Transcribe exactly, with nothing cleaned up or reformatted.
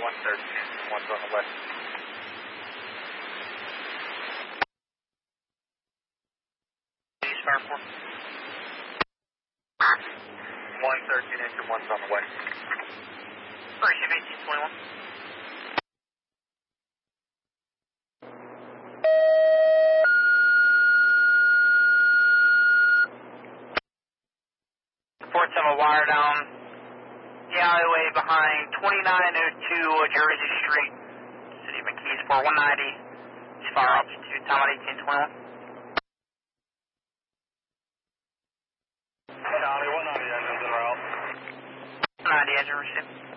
one thirteen, one's on the west. Star four. one thirteen engine, one's on the way. Receive eighteen twenty-one. Report some a wire down the alleyway behind twenty-nine oh two Jersey Street, City of McKees, for one ninety. Fire altitude, time at eighteen twenty-one. Charlie, one ninety engines en route. one ninety engine received.